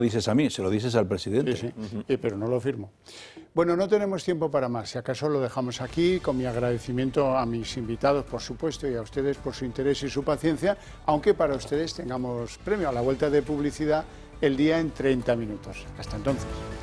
dices a mí, se lo dices al presidente. Sí, sí, pero no lo firmo. Bueno, no tenemos tiempo para más. Si acaso lo dejamos aquí, con mi agradecimiento a mis invitados, por supuesto, y a ustedes por su interés y su paciencia, aunque para ustedes tengamos premio a la vuelta de publicidad el día en 30 minutos. Hasta entonces.